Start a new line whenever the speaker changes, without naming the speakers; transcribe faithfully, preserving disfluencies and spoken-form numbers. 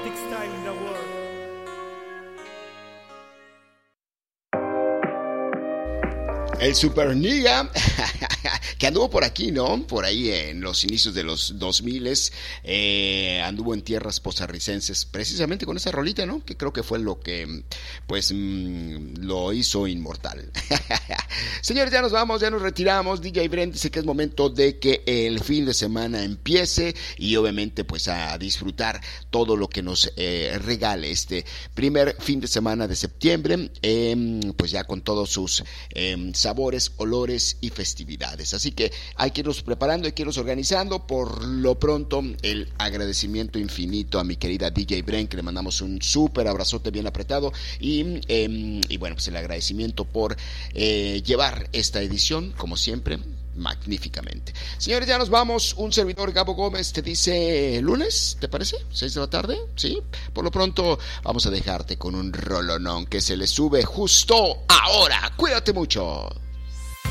music style in the world.
El Super Niga, que anduvo por aquí, ¿no? Por ahí en los inicios de los dos mil, eh, anduvo en tierras costarricenses, precisamente con esa rolita, ¿no? Que creo que fue lo que, pues, mmm, lo hizo inmortal. Señores, ya nos vamos, ya nos retiramos. D J Brent dice que es momento de que el fin de semana empiece y obviamente, pues, a disfrutar todo lo que nos eh, regale este primer fin de semana de septiembre, eh, pues ya con todos sus eh, sabores, olores y festividades. Así que hay que irnos preparando, hay que irnos organizando. Por lo pronto, el agradecimiento infinito a mi querida D J Bren, que le mandamos un súper abrazote bien apretado. Y, eh, y bueno, pues el agradecimiento por eh, llevar esta edición, como siempre, magníficamente. Señores, ya nos vamos. Un servidor, Gabo Gómez, te dice lunes, ¿te parece? ¿seis de la tarde? Sí. Por lo pronto, vamos a dejarte con un rolonón que se le sube justo ahora. Cuídate mucho.